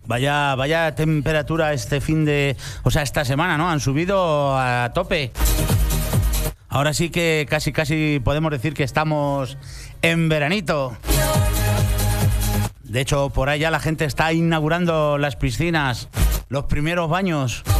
Vaya temperatura esta semana, ¿no? Han subido a tope. Ahora sí que casi podemos decir que estamos en veranito. De hecho, por ahí ya la gente está inaugurando las piscinas, los primeros baños.